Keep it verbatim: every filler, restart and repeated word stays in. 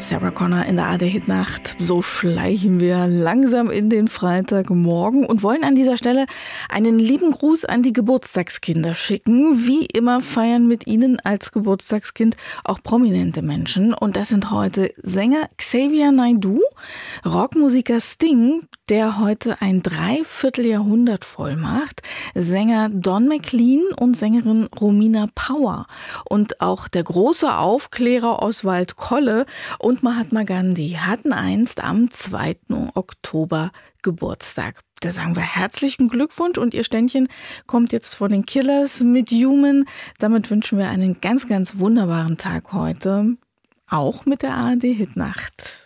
Sarah Connor in der A R D-Hitnacht. So schleichen wir langsam in den Freitagmorgen und wollen an dieser Stelle einen lieben Gruß an die Geburtstagskinder schicken. Wie immer feiern mit ihnen als Geburtstagskind auch prominente Menschen. Und das sind heute Sänger Xavier Naidoo, Rockmusiker Sting, der heute ein Dreivierteljahrhundert voll macht, Sänger Don McLean und Sängerin Romina Power und auch der große Aufklärer Oswald Kolle und Mahatma Gandhi hatten einst am zweiten Oktober Geburtstag. Da sagen wir herzlichen Glückwunsch und ihr Ständchen kommt jetzt von den Killers mit Human. Damit wünschen wir einen ganz, ganz wunderbaren Tag heute, auch mit der A R D-Hitnacht.